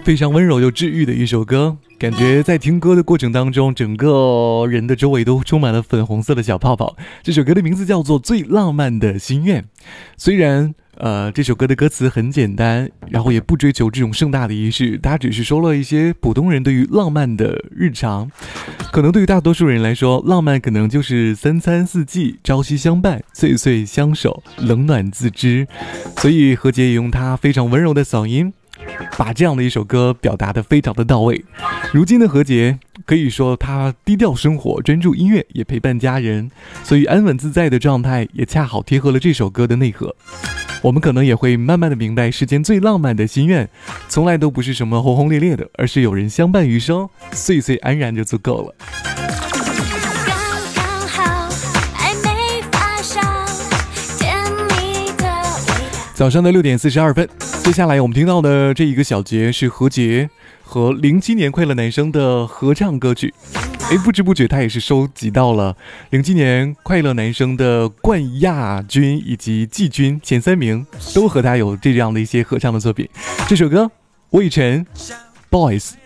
非常温柔又治愈的一首歌，感觉在听歌的过程当中，整个人的周围都充满了粉红色的小泡泡。这首歌的名字叫做《最浪漫的心愿》。虽然这首歌的歌词很简单，然后也不追求这种盛大的仪式，它只是说了一些普通人对于浪漫的日常。可能对于大多数人来说，浪漫可能就是三餐四季，朝夕相伴，岁岁相守，冷暖自知。所以何洁也用她非常温柔的嗓音，把这样的一首歌表达得非常的到位。如今的何洁可以说她低调生活，专注音乐，也陪伴家人，所以安稳自在的状态也恰好贴合了这首歌的内核。我们可能也会慢慢的明白，世间最浪漫的心愿从来都不是什么轰轰烈烈的，而是有人相伴余生，岁岁安然就足够了。早上的6点42分，接下来我们听到的这一个小节是何洁和07年快乐男声的合唱歌曲。不知不觉他也是收集到了07年快乐男声的冠亚军以及季军前3名，都和他有这样的一些合唱的作品。这首歌魏晨 Boys